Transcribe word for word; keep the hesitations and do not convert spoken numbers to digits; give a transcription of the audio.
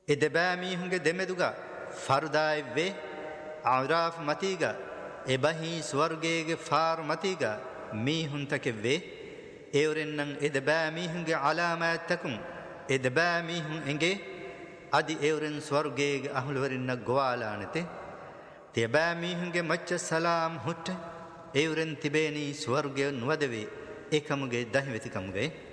එදබෑ මීහුන්ගේ දෙමෙදුග ෆරුදායි වේ අවරාෆ් මතීග එබහි ස්වර්ගයේ ෆාර් මතීග මීහුන්තක වේ ඒවරෙන්නම් එදබෑ මීහුන්ගේ අලාමෑත්තකුම් එදබෑ මීහුන් එගේ අදි ඒවරෙන් ස්වර්ගයේ අහුලවරින්න ගොවාලානතේ තෙබෑ මීහුන්ගේ මච්ච සලාම් හුට්ට ඒවරෙන් තිබේනී ස්වර්ගය නුවදවේ ඒකමුගේ දහිවෙතිකමුගේ